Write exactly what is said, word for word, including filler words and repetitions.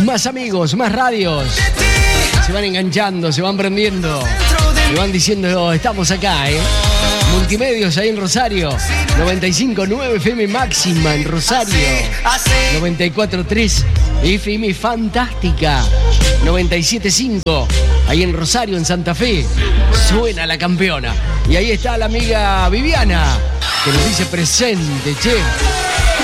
más amigos, más radios. Se van enganchando, se van prendiendo. Se van diciendo, estamos acá, ¿eh? Multimedios ahí en Rosario. noventa y cinco punto nueve F M máxima en Rosario. noventa y cuatro punto tres F M fantástica. noventa y siete punto cinco ahí en Rosario, en Santa Fe. Suena la campeona. Y ahí está la amiga Viviana, que nos dice presente, che.